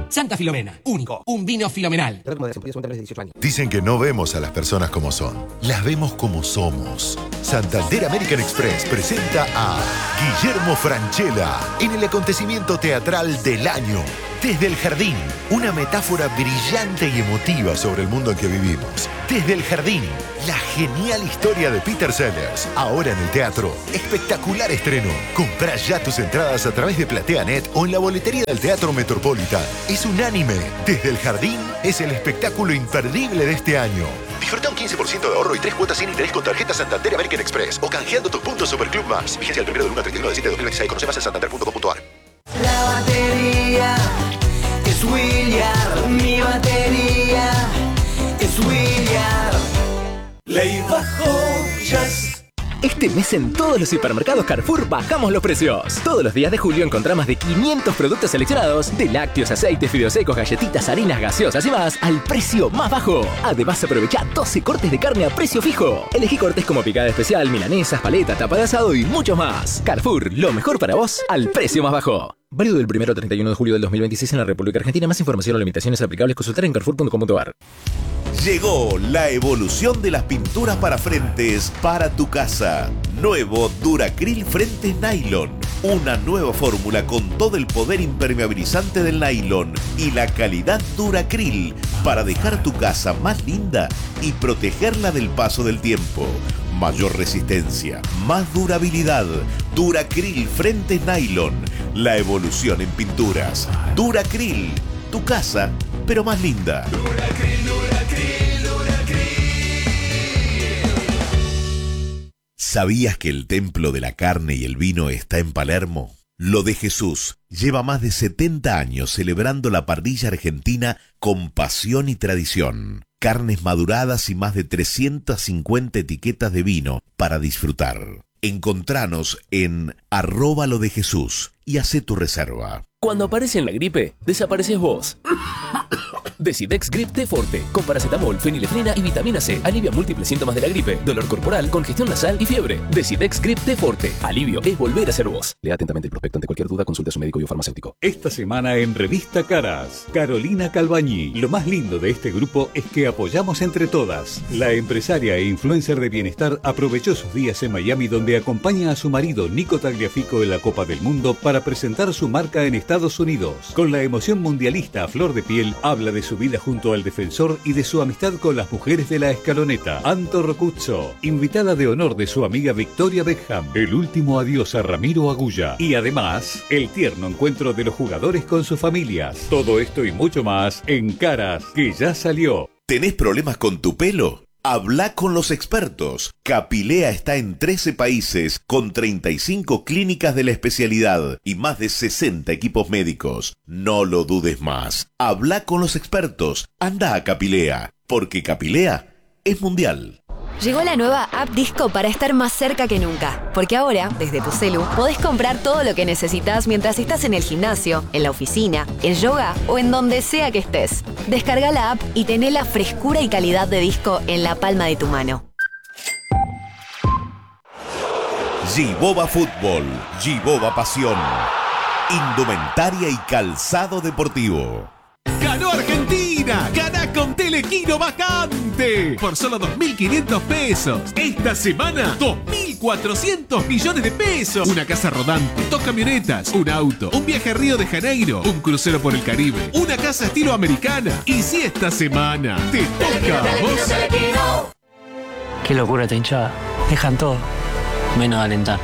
Santa Filomena, único, un vino filomenal. Dicen que no vemos a las personas como son, las vemos como somos. Santander American Express presenta a Guillermo Francella en el acontecimiento teatral del año. Desde el Jardín, una metáfora brillante y emotiva sobre el mundo en que vivimos. Desde el Jardín, la genial historia de Peter Sellers. Ahora en el teatro, espectacular estreno. Comprá ya tus entradas a través de PlateaNet o en la boletería del Teatro Metropolitan. Es unánime. Desde el Jardín es el espectáculo imperdible de este año. Disfruta un 15% de ahorro y 3 cuotas sin interés con tarjeta Santander American Express o canjeando tus puntos Superclub Más. Vigencia del 1 del 1 al 31 de 7 de 2026. Conoce más en santander.com.ar. La batería es William, mi batería es William. Ley bajo jazz. Este mes en todos los supermercados Carrefour bajamos los precios. Todos los días de julio encontrá más de 500 productos seleccionados, de lácteos, aceites, fideos secos, galletitas, harinas, gaseosas y más, al precio más bajo. Además, aprovecha 12 cortes de carne a precio fijo. Elegí cortes como picada especial, milanesas, paleta, tapa de asado y muchos más. Carrefour, lo mejor para vos, al precio más bajo. Válido del 1 al 31 de julio del 2026 en la República Argentina. Más información o limitaciones aplicables consultar en carrefour.com.ar. Llegó la evolución de las pinturas para frentes para tu casa. Nuevo Duracril Frentes Nylon. Una nueva fórmula con todo el poder impermeabilizante del nylon y la calidad Duracril para dejar tu casa más linda y protegerla del paso del tiempo. Mayor resistencia, más durabilidad. Duracril Frentes Nylon. La evolución en pinturas. Duracril. Tu casa, pero más linda. Duracril, Duracril, Duracril. ¿Sabías que el templo de la carne y el vino está en Palermo? Lo de Jesús lleva más de 70 años celebrando la parrilla argentina con pasión y tradición. Carnes maduradas y más de 350 etiquetas de vino para disfrutar. Encontranos en @lodejesús y hacé tu reserva. Cuando aparece en la gripe, desapareces vos. Decidex Grip T Forte, con paracetamol, fenilefrina y vitamina C, alivia múltiples síntomas de la gripe, dolor corporal, congestión nasal y fiebre. Decidex Grip T Forte, alivio es volver a ser vos. Lea atentamente el prospecto. Ante cualquier duda, consulte a su médico y o farmacéutico. Esta semana en Revista Caras, Carolina Calbañí. Lo más lindo de este grupo es que apoyamos entre todas. La empresaria e influencer de bienestar aprovechó sus días en Miami, donde acompaña a su marido Nico Tagliafico en la Copa del Mundo para presentar su marca en Estados Unidos. Con la emoción mundialista a flor de piel, habla de su vida junto al defensor y de su amistad con las mujeres de la escaloneta. Anto Rocuzzo, invitada de honor de su amiga Victoria Beckham, el último adiós a Ramiro Agulla y además el tierno encuentro de los jugadores con sus familias. Todo esto y mucho más en Caras, que ya salió. ¿Tenés problemas con tu pelo? Habla con los expertos. Capilea está en 13 países con 35 clínicas de la especialidad y más de 60 equipos médicos. No lo dudes más. Habla con los expertos. Anda a Capilea, porque Capilea es mundial. Llegó la nueva app Disco para estar más cerca que nunca. Porque ahora, desde tu celu, podés comprar todo lo que necesitas mientras estás en el gimnasio, en la oficina, en yoga o en donde sea que estés. Descarga la app y tené la frescura y calidad de Disco en la palma de tu mano. Giboba Fútbol, Giboba Pasión, indumentaria y calzado deportivo. ¡Ganó Argentina! ¡Gana con Telequino Vacante! Por solo 2.500 pesos. Esta semana, 2.400 millones de pesos. Una casa rodante, 2 camionetas, un auto, un viaje a Río de Janeiro, un crucero por el Caribe, una casa estilo americana. Y si esta semana te toca a vos... Qué locura esta hinchada. Dejan todo, menos alentar.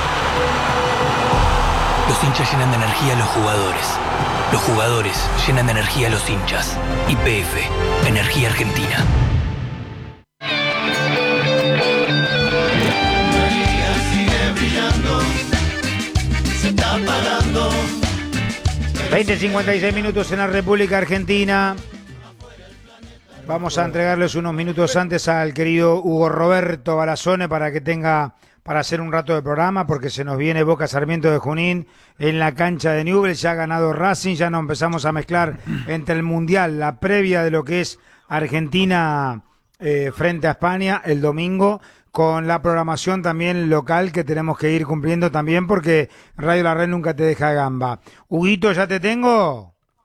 Los hinchas llenan de energía a los jugadores. Los jugadores llenan de energía a los hinchas. YPF, Energía Argentina. Sigue brillando, se está apagando. 20:56 minutos en la República Argentina. Vamos a entregarles unos minutos antes al querido Hugo Roberto Balazone para que tenga para hacer un rato de programa, porque se nos viene Boca Sarmiento de Junín en la cancha de Newell's. Ya ha ganado Racing, ya nos empezamos a mezclar entre el Mundial, la previa de lo que es Argentina frente a España el domingo, con la programación también local que tenemos que ir cumpliendo también, porque Radio La Red nunca te deja gamba. Huguito, ¿ya te tengo?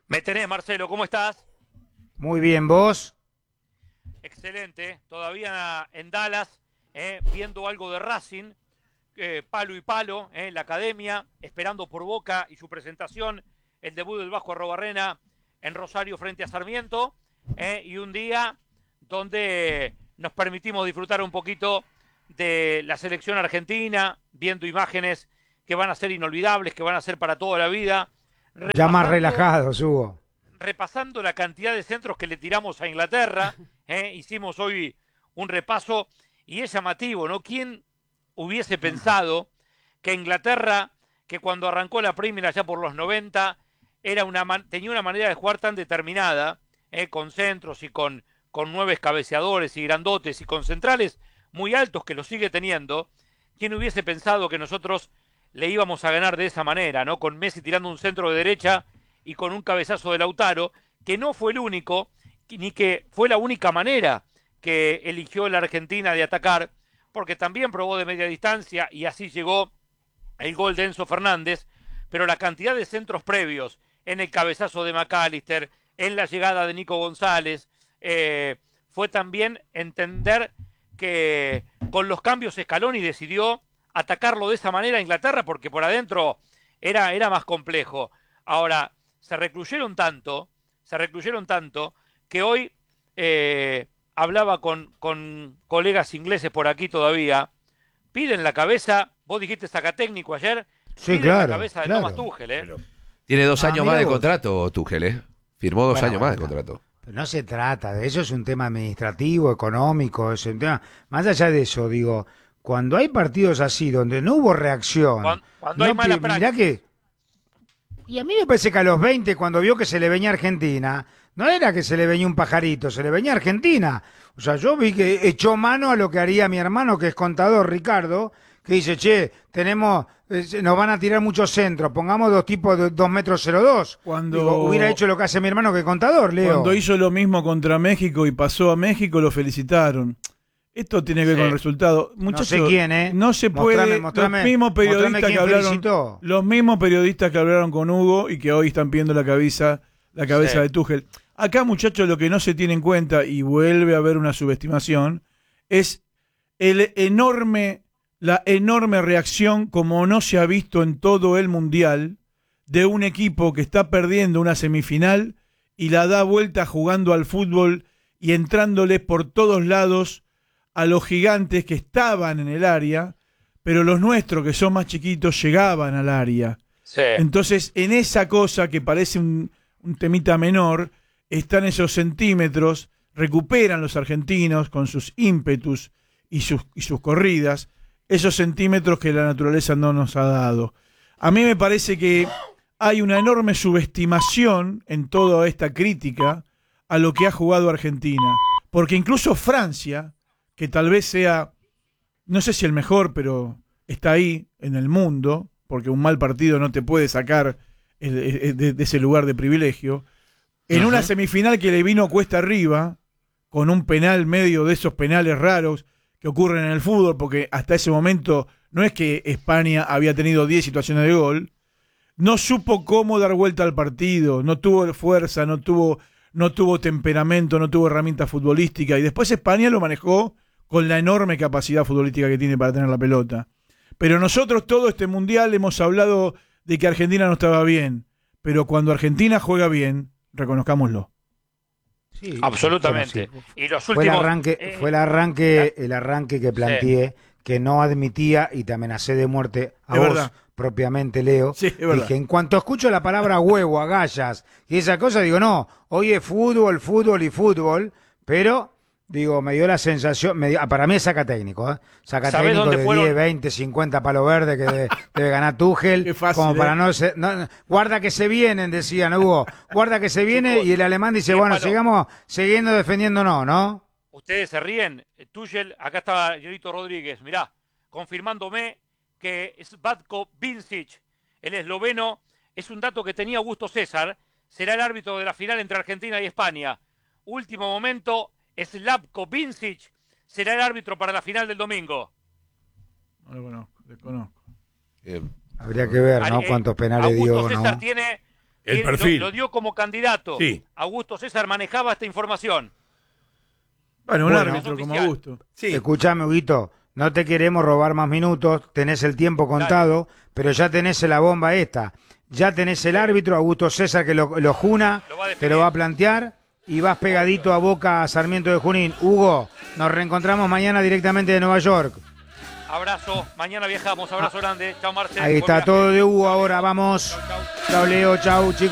Me tenés, Marcelo, ¿cómo estás? Muy bien, ¿vos? Excelente, todavía en Dallas, viendo algo de Racing, palo y palo, en la academia, esperando por Boca y su presentación, el debut del Vasco Arrobarrena en Rosario frente a Sarmiento, y un día donde nos permitimos disfrutar un poquito de la selección argentina, viendo imágenes que van a ser inolvidables, que van a ser para toda la vida. Ya más relajados, Hugo. Repasando la cantidad de centros que le tiramos a Inglaterra, hicimos hoy un repaso y es llamativo, ¿no? ¿Quién hubiese pensado que Inglaterra, que cuando arrancó la Premier allá por los 90, tenía una manera de jugar tan determinada, con centros y con 9 cabeceadores y grandotes y con centrales muy altos que lo sigue teniendo? ¿Quién hubiese pensado que nosotros le íbamos a ganar de esa manera, ¿no? Con Messi tirando un centro de derecha y con un cabezazo de Lautaro, que no fue el único, ni que fue la única manera que eligió la Argentina de atacar, porque también probó de media distancia y así llegó el gol de Enzo Fernández, pero la cantidad de centros previos en el cabezazo de McAllister, en la llegada de Nico González, fue también entender que con los cambios Scaloni decidió atacarlo de esa manera a Inglaterra, porque por adentro era más complejo. Ahora, se recluyeron tanto que hoy hablaba con colegas ingleses por aquí todavía, piden la cabeza, vos dijiste sacatécnico ayer, sí, piden claro, la cabeza de Thomas Tuchel, Tiene 2 años más de vos. contrato, Tuchel, Firmó 2 años más de contrato. Pero no se trata de eso, es un tema administrativo, económico, es un tema. Más allá de eso, digo, cuando hay partidos así donde no hubo reacción, cuando hay mala práctica. Mirá que. Y a mí me parece que a los 20, cuando vio que se le venía Argentina, no era que se le venía un pajarito, se le venía Argentina. O sea, yo vi que echó mano a lo que haría mi hermano, que es contador, Ricardo, que dice, che, nos van a tirar muchos centros, pongamos 2 tipos de 2,02 metros. Digo, hubiera hecho lo que hace mi hermano, que es contador, Leo. Cuando hizo lo mismo contra México y pasó a México, lo felicitaron. Esto tiene que ver con el resultado. Muchachos, no sé quién, no se puede. Mostrame los mismos periodistas que hablaron, felicitó. los mismos periodistas que hablaron con Hugo y que hoy están pidiendo la cabeza de Tuchel. Acá, muchachos, lo que no se tiene en cuenta, y vuelve a haber una subestimación, es la enorme reacción, como no se ha visto en todo el Mundial, de un equipo que está perdiendo una semifinal y la da vuelta jugando al fútbol y entrándoles por todos lados a los gigantes que estaban en el área, pero los nuestros, que son más chiquitos, llegaban al área. Sí. Entonces, en esa cosa que parece un temita menor, están esos centímetros, recuperan los argentinos con sus ímpetus y sus corridas, esos centímetros que la naturaleza no nos ha dado. A mí me parece que hay una enorme subestimación en toda esta crítica a lo que ha jugado Argentina, porque incluso Francia, que tal vez sea, no sé si el mejor, pero está ahí en el mundo, porque un mal partido no te puede sacar de ese lugar de privilegio, en una semifinal que le vino cuesta arriba, con un penal medio de esos penales raros que ocurren en el fútbol, porque hasta ese momento no es que España había tenido 10 situaciones de gol, no supo cómo dar vuelta al partido, no tuvo fuerza, no tuvo temperamento, no tuvo herramienta futbolística, y después España lo manejó con la enorme capacidad futbolística que tiene para tener la pelota. Pero nosotros todo este mundial hemos hablado de que Argentina no estaba bien, pero cuando Argentina juega bien, reconozcámoslo. Sí, absolutamente. Bueno, sí. Y los fue últimos, el arranque que planteé, que no admitía y te amenacé de muerte a Es vos verdad. propiamente, Leo. Sí, es verdad. Dije, en cuanto escucho la palabra huevo, agallas y esa cosa, digo, no, hoy es fútbol, pero digo, me dio la sensación, para mí es saca técnico, saca ¿Sabés técnico dónde de fueron? 10, 20, 50 palo verde que debe ganar Tuchel. Qué fácil, como para guarda que se vienen, decían Hugo, guarda que se viene, y el alemán dice, bueno, sigamos siguiendo defendiéndonos, ¿no? Ustedes se ríen, Tuchel, acá está Yorito Rodríguez, mirá, confirmándome que Svatko Vincic, el esloveno, es un dato que tenía Augusto César, será el árbitro de la final entre Argentina y España. Último momento, Slavko Vincic será el árbitro para la final del domingo. No lo conozco, desconozco. Habría que ver, ¿no? Cuántos penales Augusto dio, César ¿no? tiene El perfil. Lo dio como candidato. Sí. Augusto César manejaba esta información. Bueno, un Bueno, árbitro como Augusto. Sí. Escuchame, Huguito, no te queremos robar más minutos, tenés el tiempo contado, pero ya tenés la bomba esta. Ya tenés el árbitro, Augusto César, que lo juna, te lo va a plantear, y vas pegadito a Boca a Sarmiento de Junín. Hugo, nos reencontramos mañana directamente de Nueva York. Abrazo, mañana viajamos, abrazo grande. Chao, Marcelo. Ahí está todo de Hugo ahora, vamos. Chao, Leo, chao, chicos.